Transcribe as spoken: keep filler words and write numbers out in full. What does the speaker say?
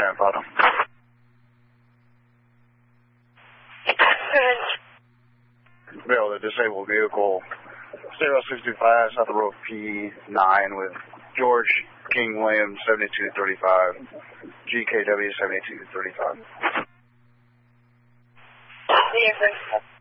Lieutenant Putnam. Bill, the disabled vehicle, zero six two five, South of Road P nine with George King Williams, seventy-two thirty-five, G K W seventy-two thirty-five. Yes, sir.